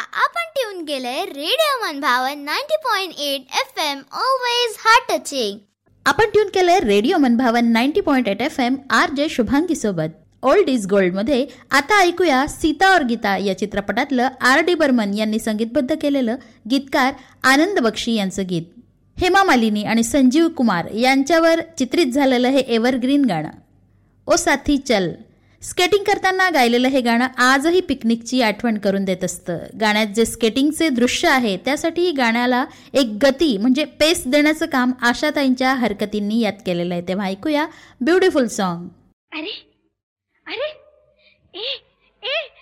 आपण ट्यून केलंय रेडिओ मनभावन 90.8 FM, ऑलवेज हार्ट टचिंग. आपण ट्यून केलंय रेडिओ मनभावन 90.8 FM RJ शुभांगी सोबत. ओल्ड इज गोल्ड मध्ये आता ऐकूया सीता और गीता या चित्रपटातलं R.D. बर्मन यांनी संगीतबद्ध केलेलं गीतकार आनंद बक्षी यांचं गीत. हेमा मालिनी आणि संजीव कुमार यांच्यावर चित्रित झालेलं हे एव्हरग्रीन गाणं. ओ साथी चल. स्केटिंग करताना गायलेलं हे गाणं आजही पिकनिकची आठवण करून देत असतं. गाण्यात जे स्केटिंगचे दृश्य आहे त्यासाठी गाण्याला एक गती म्हणजे पेस देण्याचं काम आशाताईंच्या हरकतींनी यात केलेलं आहे. तेव्हा ऐकूया ब्युटिफुल सॉन्ग. अरे अरे ए ए